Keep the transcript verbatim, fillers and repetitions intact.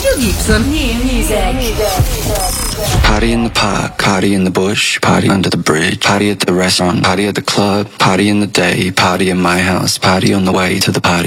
Deluxe of new music. Party in the park, party in the bush, party under the bridge, party at the restaurant, party at the club, party in the day, party in my house, party on the way to the party.